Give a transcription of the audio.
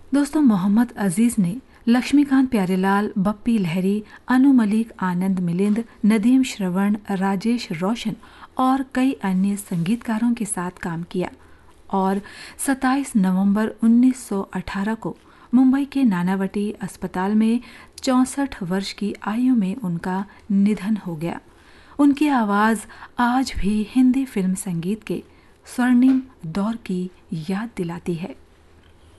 दोस्तों, मोहम्मद अजीज ने लक्ष्मीकांत प्यारेलाल, बप्पी लहरी, अनु मलिक, आनंद मिलिंद, नदीम श्रवण, राजेश रोशन और कई अन्य संगीतकारों के साथ काम किया और 27 नवंबर 1918 को मुंबई के नानावटी अस्पताल में 64 वर्ष की आयु में उनका निधन हो गया। उनकी आवाज़ आज भी हिंदी फिल्म संगीत के स्वर्णिम दौर की याद दिलाती है।